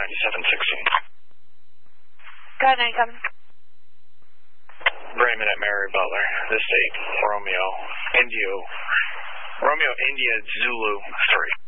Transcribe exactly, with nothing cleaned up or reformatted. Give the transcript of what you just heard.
ninety-seven sixteen. Go ahead, ninety-seven. Raymond at Mary Butler. This date, Romeo, Indio, Romeo, India, Zulu, three.